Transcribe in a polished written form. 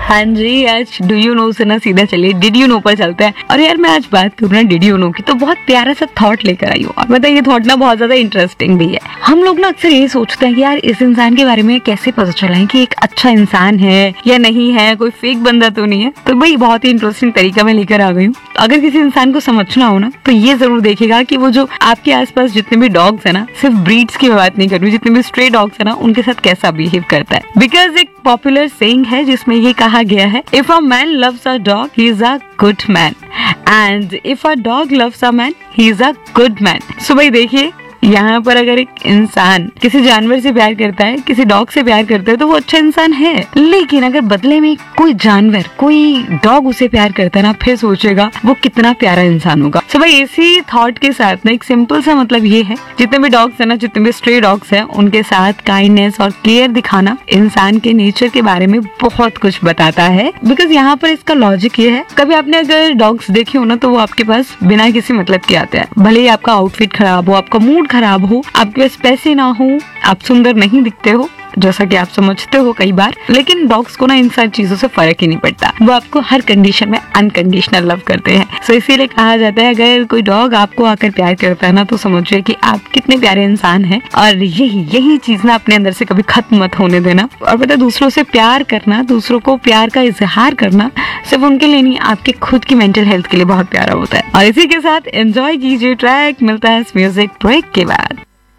हाँ जी, आज do you know से ना सीधा चलिए डिड यू नो पर चलते हैं। और यार मैं आज बात करूँ ना डिड यू नो की, तो बहुत प्यारा सा थॉट लेकर आई हूँ। और मतलब ये थॉट ना बहुत ज्यादा इंटरेस्टिंग भी है। हम लोग ना अक्सर ये सोचते हैं कि यार इस इंसान के बारे में कैसे पता चला कि एक अच्छा इंसान है या नहीं है, कोई फेक बंदा तो नहीं है। तो भाई बहुत ही इंटरेस्टिंग तरीका मैं लेकर आ गई हूँ। अगर किसी इंसान को समझना हो ना, तो ये जरूर देखेगा कि वो जो आपके आसपास जितने भी डॉग्स है ना, सिर्फ ब्रीड्स की बात नहीं कर रही, जितने भी स्ट्रे डॉग्स है ना, उनके साथ कैसा बिहेव करता है। बिकॉज एक पॉपुलर सेइंग है जिसमें ये कहा गया है, if a man loves a dog he is a good man, and if a dog loves a man he is a good man. सो भाई देखिए, यहाँ पर अगर एक इंसान किसी जानवर से प्यार करता है, किसी डॉग से प्यार करता है, तो वो अच्छा इंसान है। लेकिन अगर बदले में कोई जानवर, कोई डॉग उसे प्यार करता है ना, फिर सोचेगा वो कितना प्यारा इंसान होगा। सो भाई इसी थॉट के साथ ना एक सिंपल सा मतलब ये है, जितने भी डॉग्स है ना, जितने भी स्ट्रे डॉग्स है, उनके साथ काइंडनेस और केयर दिखाना इंसान के नेचर के बारे में बहुत कुछ बताता है। बिकॉज यहाँ पर इसका लॉजिक ये है, कभी आपने अगर डॉग्स देखे हो ना, तो वो आपके पास बिना किसी मतलब के आते हैं। भले ही आपका आउटफिट खराब हो, आपका मूड खराब हो, आपके पास पैसे ना हो, आप सुंदर नहीं दिखते हो, जैसा कि आप समझते हो कई बार, लेकिन डॉग्स को ना इन सारी चीजों से फर्क ही नहीं पड़ता। वो आपको हर कंडीशन में अनकंडीशनल लव करते हैं। सो इसीलिए कहा जाता है, अगर कोई डॉग आपको आकर प्यार करता है ना, तो समझिए कि आप कितने प्यारे इंसान हैं। और यही चीज ना अपने अंदर से कभी खत्म मत होने देना। और पता है, दूसरों से प्यार करना, दूसरों को प्यार का इजहार करना सिर्फ उनके लिए नहीं, आपके खुद की मेंटल हेल्थ के लिए बहुत प्यारा होता है। और इसी के साथ एंजॉय कीजिए ट्रैक। मिलता है इस म्यूजिक ब्रेक के बाद।